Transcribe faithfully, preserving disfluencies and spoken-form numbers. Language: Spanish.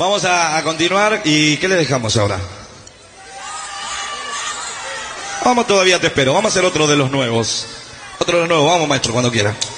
Vamos a, a continuar. ¿Y qué le dejamos ahora? Vamos, todavía te espero. Vamos a hacer otro de los nuevos. Otro de los nuevos. Vamos, maestro, cuando quiera.